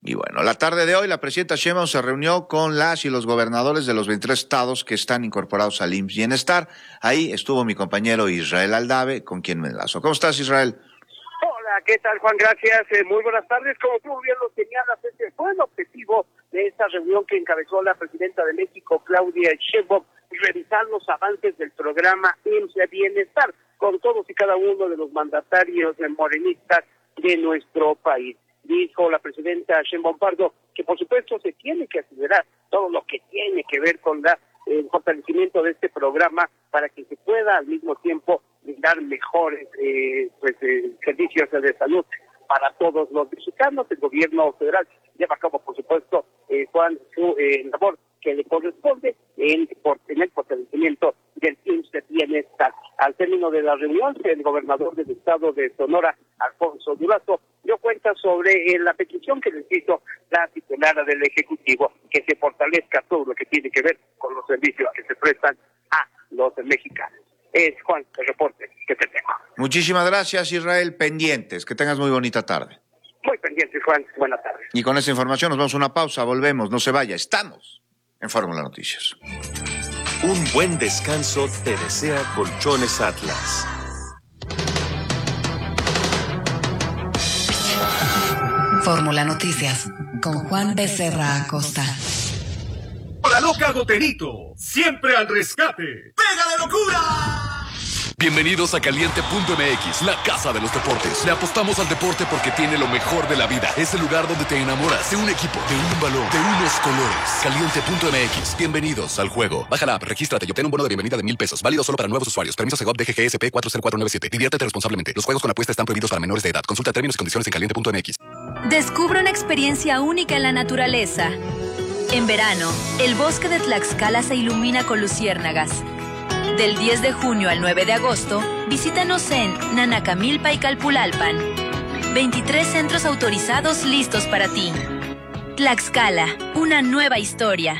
Y bueno, la tarde de hoy la presidenta Sheinbaum se reunió con las y los gobernadores de los 23 estados que están incorporados al IMSS Bienestar. Ahí estuvo mi compañero Israel Aldave, con quien me enlazo. ¿Cómo estás, Israel? Hola, ¿qué tal, Juan? Gracias. Muy buenas tardes. Como tú bien lo señalas, ese fue el objetivo de esta reunión que encabezó la presidenta de México, Claudia Sheinbaum, revisar los avances del programa IMSS Bienestar con todos y cada uno de los mandatarios morenistas de nuestro país. Dijo la presidenta Sheinbaum Pardo que por supuesto se tiene que acelerar todo lo que tiene que ver con el fortalecimiento de este programa para que se pueda al mismo tiempo brindar mejores servicios de salud para todos los mexicanos. El gobierno federal lleva a cabo, por supuesto, Juan, su labor que le corresponde en el fortalecimiento del IMSS Bienestar. Al término de la reunión, el gobernador del estado de Sonora, Alfonso Durazo, dio cuenta sobre la petición que les hizo la titular del Ejecutivo, que se fortalezca todo lo que tiene que ver con los servicios que se prestan a los mexicanos. Es Juan, el reporte que te tengo. Muchísimas gracias, Israel. Pendientes. Que tengas muy bonita tarde. Muy pendientes, Juan. Buenas tardes. Y con esa información nos vamos a una pausa. Volvemos. No se vaya. Estamos en Fórmula Noticias. Un buen descanso te desea Colchones Atlas. Fórmula Noticias con Juan Becerra Acosta. La loca Goterito, siempre al rescate. ¡Pega de locura! Bienvenidos a Caliente.mx, la casa de los deportes. Le apostamos al deporte porque tiene lo mejor de la vida. Es el lugar donde te enamoras de un equipo, de un balón, de unos colores. Caliente.mx, bienvenidos al juego. Baja la app, regístrate y obtén un bono de bienvenida de $1,000. Válido solo para nuevos usuarios. Permiso Segov DGGSP 40497. Diviértete responsablemente. Los juegos con apuesta están prohibidos para menores de edad. Consulta términos y condiciones en Caliente.mx. Descubre una experiencia única en la naturaleza. En verano, el bosque de Tlaxcala se ilumina con luciérnagas. Del 10 de junio al 9 de agosto, visítanos en Nanacamilpa y Calpulalpan. 23 centros autorizados listos para ti. Tlaxcala, una nueva historia.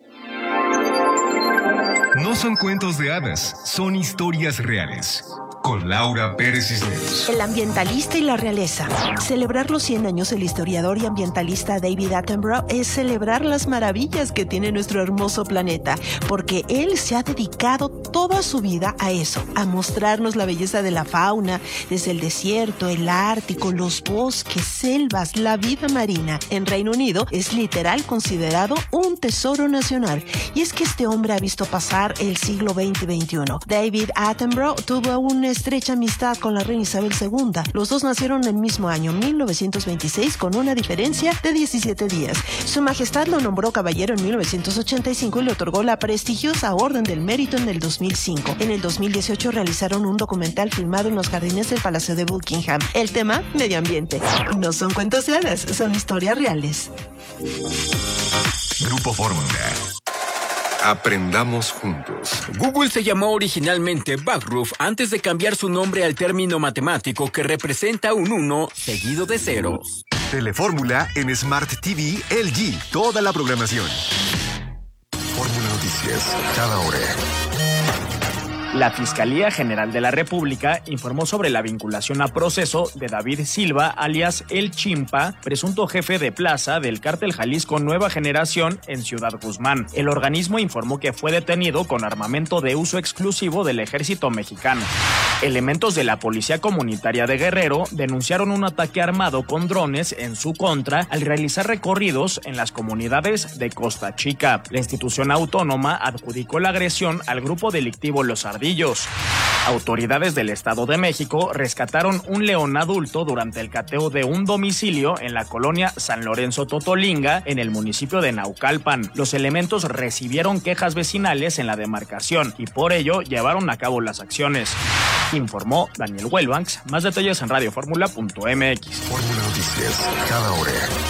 No son cuentos de hadas, son historias reales. Con Laura Pérez Cisneros. El ambientalista y la realeza. Celebrar los 100 años del historiador y ambientalista David Attenborough es celebrar las maravillas que tiene nuestro hermoso planeta, porque él se ha dedicado toda su vida a eso, a mostrarnos la belleza de la fauna, desde el desierto, el Ártico, los bosques, selvas, la vida marina. En Reino Unido es literal considerado un tesoro nacional. Y es que este hombre ha visto pasar el siglo XX y XXI. David Attenborough tuvo una estrecha amistad con la reina Isabel II. Los dos nacieron en el mismo año, 1926, con una diferencia de 17 días. Su Majestad lo nombró caballero en 1985 y le otorgó la prestigiosa Orden del Mérito en el 2005. En el 2018 realizaron un documental filmado en los jardines del Palacio de Buckingham. El tema, medio ambiente. No son cuentos de hadas, son historias reales. Grupo Fórmula. Aprendamos juntos. Google se llamó originalmente Backroof antes de cambiar su nombre al término matemático que representa un 1 seguido de ceros. Telefórmula en Smart TV LG. Toda la programación. Fórmula Noticias. Cada hora. La Fiscalía General de la República informó sobre la vinculación a proceso de David Silva, alias El Chimpa, presunto jefe de plaza del cártel Jalisco Nueva Generación en Ciudad Guzmán. El organismo informó que fue detenido con armamento de uso exclusivo del ejército mexicano. Elementos de la Policía Comunitaria de Guerrero denunciaron un ataque armado con drones en su contra al realizar recorridos en las comunidades de Costa Chica. La institución autónoma adjudicó la agresión al grupo delictivo Los Ardillos. Autoridades del Estado de México rescataron un león adulto durante el cateo de un domicilio en la colonia San Lorenzo Totolinga, en el municipio de Naucalpan. Los elementos recibieron quejas vecinales en la demarcación y por ello llevaron a cabo las acciones. Informó Daniel Wellbanks. Más detalles en radioformula.mx. Fórmula Noticias, cada hora.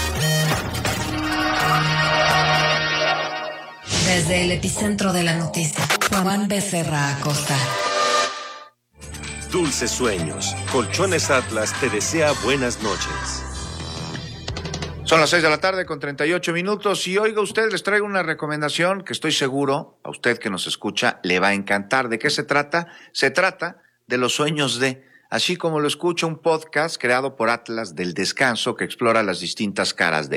Desde el epicentro de la noticia, Juan Becerra Acosta. Dulces sueños. Colchones Atlas te desea buenas noches. Son las 6 de la tarde con 38 minutos y oiga usted, les traigo una recomendación que estoy seguro a usted que nos escucha le va a encantar. ¿De qué se trata? Se trata de los sueños de, así como lo escucha, un podcast creado por Atlas del Descanso que explora las distintas caras de